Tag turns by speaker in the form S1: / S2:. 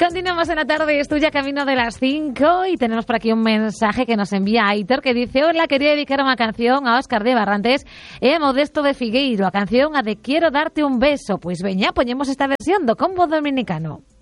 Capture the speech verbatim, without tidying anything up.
S1: Continuamos en la tarde, es tuya, camino de las cinco, y tenemos por aquí un mensaje que nos envía Aitor que dice: hola, quería dedicar una canción a Óscar de Barrantes e a Modesto de Figueiro, a canción a de Quiero darte un beso. Pues veña, poñemos esta versión do combo dominicano.